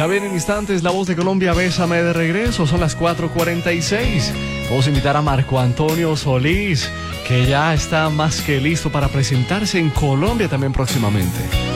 Ya vienen instantes La Voz de Colombia, Bésame de regreso, son las 4:46. Vamos a invitar a Marco Antonio Solís, que ya está más que listo para presentarse en Colombia también próximamente.